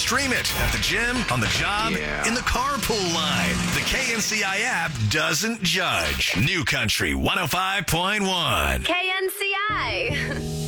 Stream it at the gym, on the job, in the carpool line. The KNCI app doesn't judge. New Country 105.1. KNCI.